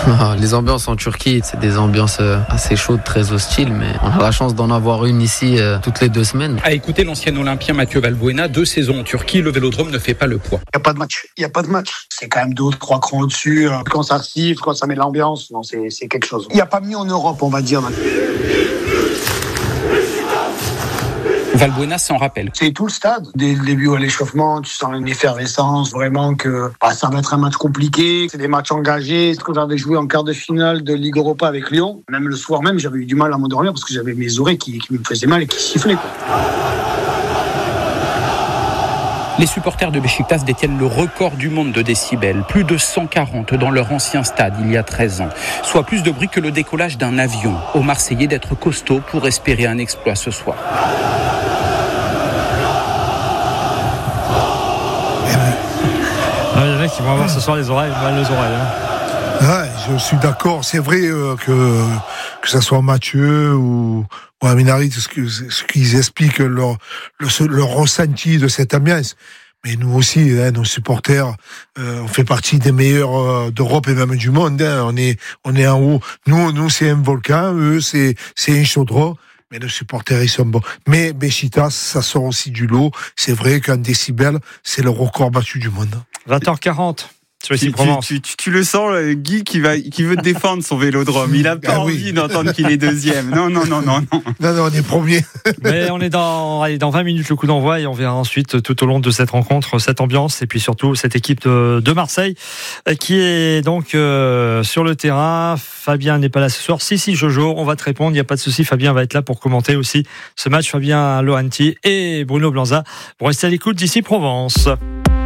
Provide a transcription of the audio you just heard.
Les ambiances en Turquie, c'est des ambiances assez chaudes, très hostiles, mais on a la chance d'en avoir une ici toutes les 2 semaines. À écouter l'ancien Olympien Mathieu Valbuena, 2 saisons en Turquie, le Vélodrome ne fait pas le poids. Il n'y a pas de match. C'est quand même 2 ou 3 crans au-dessus. Quand ça siffle, quand ça met l'ambiance, non, c'est quelque chose. Il n'y a pas mieux en Europe, on va dire. Valbuena s'en rappelle. C'est tout le stade. Dès le début à l'échauffement, tu sens une effervescence, vraiment que ça va être un match compliqué. C'est des matchs engagés. Quand j'avais joué en quart de finale de Ligue Europa avec Lyon, même le soir même, j'avais eu du mal à m'endormir parce que j'avais mes oreilles qui me faisaient mal et qui sifflaient, quoi. Les supporters de Beşiktaş détiennent le record du monde de décibels, plus de 140 dans leur ancien stade il y a 13 ans, soit plus de bruit que le décollage d'un avion. Aux Marseillais d'être costauds pour espérer un exploit ce soir. Il y en a qui vont avoir ce soir mal aux oreilles. Ouais, je suis d'accord. C'est vrai que ça soit Mathieu ou Aminarit, ce qu'ils expliquent leur ressenti de cette ambiance. Mais nous aussi, nos supporters, on fait partie des meilleurs d'Europe et même du monde. On est en haut. Nous, c'est un volcan. Eux, c'est un chaudron. Mais nos supporters, ils sont bons. Mais Beşiktaş, ça sort aussi du lot. C'est vrai qu'un décibel, c'est le record battu du monde. 20h40. Tu le sens, Guy, qui veut défendre son Vélodrome. Il a pas envie d'entendre qu'il est deuxième. Non. Non, on est premier. Mais on est dans 20 minutes le coup d'envoi et on verra ensuite tout au long de cette rencontre, cette ambiance et puis surtout cette équipe de Marseille qui est donc sur le terrain. Fabien n'est pas là ce soir. Si, Jojo, on va te répondre. Il n'y a pas de souci. Fabien va être là pour commenter aussi ce match. Fabien Lohanti et Bruno Blanza vont rester à l'écoute d'ici Provence.